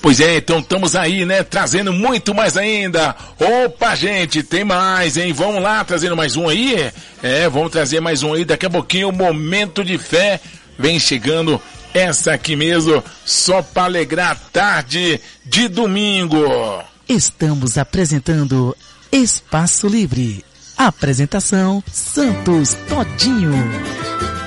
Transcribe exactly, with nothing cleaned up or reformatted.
Pois é, então estamos aí, né, trazendo muito mais ainda. Opa, gente, tem mais, hein? Vamos lá, trazendo mais um aí? É, vamos trazer mais um aí, daqui a pouquinho, o Momento de Fé vem chegando, essa aqui mesmo, só para alegrar a tarde de domingo. Estamos apresentando Espaço Livre. Apresentação Santos Todinho.